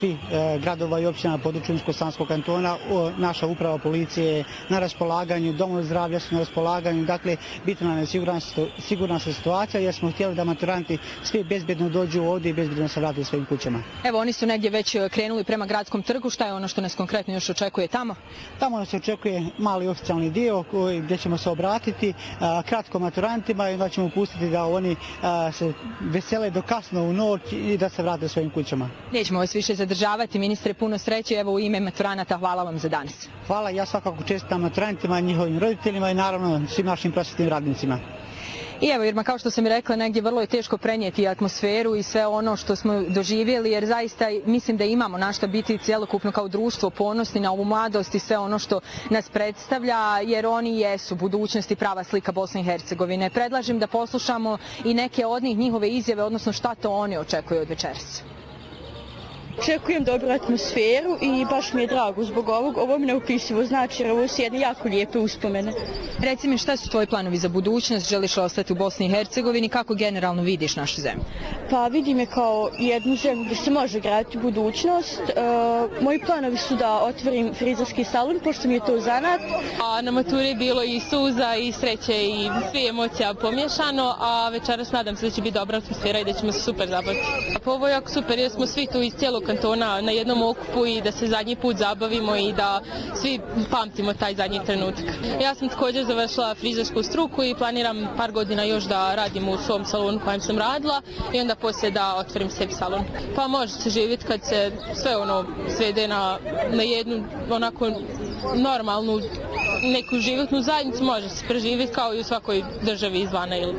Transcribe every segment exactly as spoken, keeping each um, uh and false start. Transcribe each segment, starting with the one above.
Gradova i općina na području Unsko-Sanskog kantona, naša uprava policije je na raspolaganju, domovi zdravlja su na raspolaganju, dakle bitno nam je sigurna, sigurna situacija jer smo htjeli da maturanti svi bezbjedno dođu ovdje i bezbjedno se vrate svojim kućama. Evo, oni su negdje već krenuli prema gradskom trgu, šta je ono što nas konkretno još očekuje tamo? Tamo nas očekuje mali oficijalni dio koji, gdje ćemo se obratiti a, kratko maturantima i onda ćemo pustiti da oni a, se vesele do kasno u noć i da se vrate svojim kućama. Nećemo vas više zadržavati, ministre, puno sreće, evo u ime maturanata hvala vam za danas. Hvala, ja svakako čestitam maturantima, njihovim roditeljima i naravno svim našim prosvetnim radnicima. I evo, Irma, kao što sam i rekla, negdje vrlo je teško prenijeti atmosferu i sve ono što smo doživjeli, jer zaista mislim da imamo na šta biti cjelokupno kao društvo ponosni na ovu mladost i sve ono što nas predstavlja, jer oni jesu budućnost i prava slika Bosne i Hercegovine. Predlažem da poslušamo i neke od njih njihove izjave, odnosno šta to oni očekuju od večeras. Očekujem dobru atmosferu i baš mi je drago zbog ovog. Ovo mi neopisivo znači jer ovo su jedne jako lijepe uspomene. Reci mi, šta su tvoji planovi za budućnost? Želiš ostati u Bosni i Hercegovini? Kako generalno vidiš našu zemlju? Pa vidim je kao jednu zemlju gdje se može graditi budućnost. E, moji planovi su da otvorim frizerski salon, pošto mi je to zanat. A na maturi je bilo i suza i sreće i sve emocija pomješano, a večeras nadam se da će biti dobra atmosfera i da ćemo se super zabaviti. Pa ovo je jako super jer smo svi tu iz cijelog kantona na jednom okupu i da se zadnji put zabavimo i da svi pamtimo taj zadnji trenutak. Ja sam također završila frizersku struku i planiram par godina još da radim u svom salonu kojem sam radila i onda poslije da otvorim sebi salon. Pa može se živjeti kad se sve ono svede na, na jednu onako normalnu neku životnu zajednicu, može se preživjeti kao i u svakoj državi izvana ili...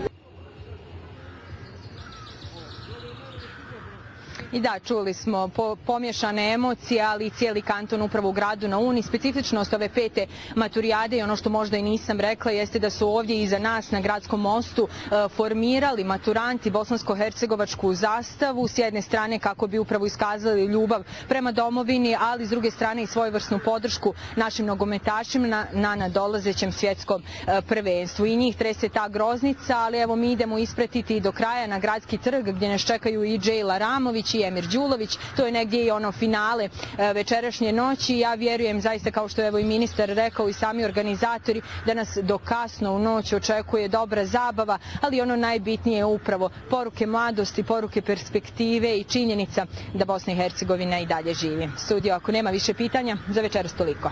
I da, čuli smo po, pomješane emocije, ali i cijeli kanton upravo u gradu na Uni. Specifičnost ove pete maturijade i ono što možda i nisam rekla jeste da su ovdje iza nas na gradskom mostu e, formirali maturanti bosansko-hercegovačku zastavu. S jedne strane kako bi upravo iskazali ljubav prema domovini, ali s druge strane i svojevrsnu podršku našim nogometašima na, na nadolazećem svjetskom e, prvenstvu. I njih trese ta groznica, ali evo mi idemo ispratiti do kraja na gradski trg gdje nas čekaju i Džejla Ramović i Emir Đulović, to je negdje i ono finale večerašnje noći. Ja vjerujem zaista, kao što je evo i ministar rekao i sami organizatori, da nas do kasno u noć očekuje dobra zabava, ali ono najbitnije je upravo poruke mladosti, poruke perspektive i činjenica da Bosna i Hercegovina i dalje živi. Studio, ako nema više pitanja, za večeras toliko.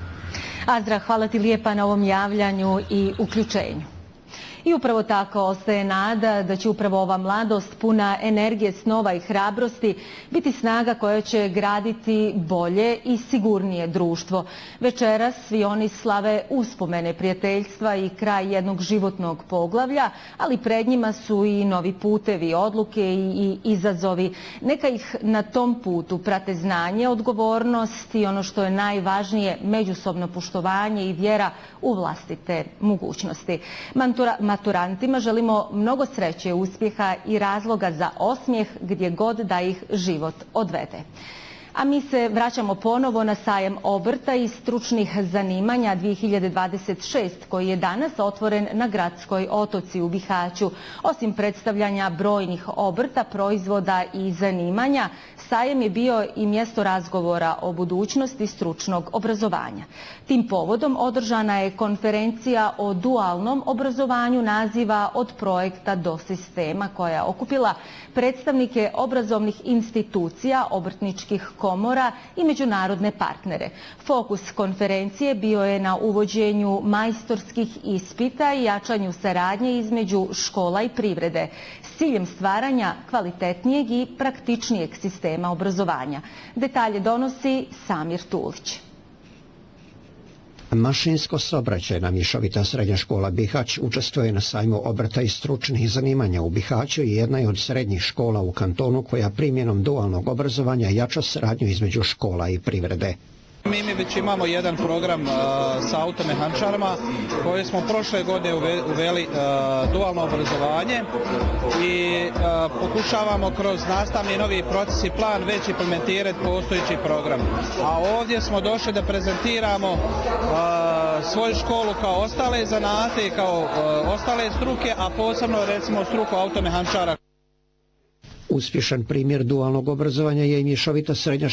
Azdra, hvala ti lijepa na ovom javljanju i uključenju. I upravo tako ostaje nada da će upravo ova mladost puna energije, snova i hrabrosti biti snaga koja će graditi bolje i sigurnije društvo. Večeras svi oni slave uspomene prijateljstva i kraj jednog životnog poglavlja, ali pred njima su i novi putevi, odluke i, i izazovi. Neka ih na tom putu prate znanje, odgovornost i ono što je najvažnije, međusobno poštovanje i vjera u vlastite mogućnosti. Mantura, Maturantima želimo mnogo sreće, uspjeha i razloga za osmijeh gdje god da ih život odvede. A mi se vraćamo ponovo na sajam obrta i stručnih zanimanja dvije hiljade dvadeset šest koji je danas otvoren na Gradskoj otoci u Bihaću. Osim predstavljanja brojnih obrta, proizvoda i zanimanja, sajem je bio i mjesto razgovora o budućnosti stručnog obrazovanja. Tim povodom održana je konferencija o dualnom obrazovanju naziva Od projekta do sistema, koja je okupila predstavnike obrazovnih institucija, obrtničkih komora i međunarodne partnere. Fokus konferencije bio je na uvođenju majstorskih ispita i jačanju saradnje između škola i privrede s ciljem stvaranja kvalitetnijeg i praktičnijeg sistema obrazovanja. Detalje donosi Samir Tulić. Mašinsko-saobraćajna mješovita srednja škola Bihać učestvuje na sajmu obrta i stručnih zanimanja u Bihaću i jedna je od srednjih škola u kantonu koja primjenom dualnog obrazovanja jača saradnju između škola i privrede. Mi, mi već imamo jedan program uh, sa automehančarima koji smo prošle godine uve, uveli uh, dualno obrazovanje i uh, pokušavamo kroz nastavni novi proces i plan već implementirati postojeći program. A ovdje smo došli da prezentiramo uh, svoju školu kao ostale zanate i kao uh, ostale struke, a posebno recimo struku automehančara. Uspješan primjer dualnog obrazovanja je i mješovita srednja